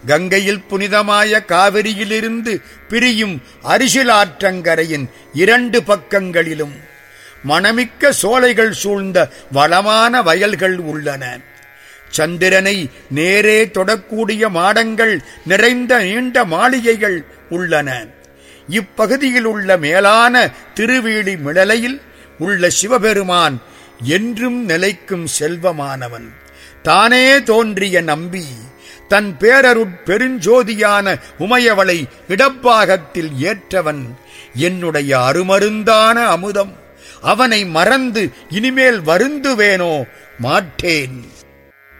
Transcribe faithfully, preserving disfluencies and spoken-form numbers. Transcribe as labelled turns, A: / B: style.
A: கங்கையில் புனிதமாய காவிரியிலிருந்து பிரியும் அரிசிலாற்றங்கரையின் இரண்டு பக்கங்களிலும் மணமிக்க சோலைகள் சூழ்ந்த வளமான வயல்கள் உள்ளன. சந்திரனை நேரே தொடக்கூடிய மாடங்கள் நிறைந்த நீண்ட மாளிகைகள் உள்ளன. இப்பகுதியில் உள்ள மேலான திருவேலி மிளலையில் உள்ள சிவபெருமான் என்றும் நிலைக்கும் செல்வமானவன். தானே தோன்றிய நம்பி தன் பேரருட் பெருஞ்சோதியான உமையவளை இடப்பாகத்தில் ஏற்றவன். என்னுடைய அருமருந்தான அமுதம், அவனை மறந்து இனிமேல் வருந்துவேனோ மாட்டேன்.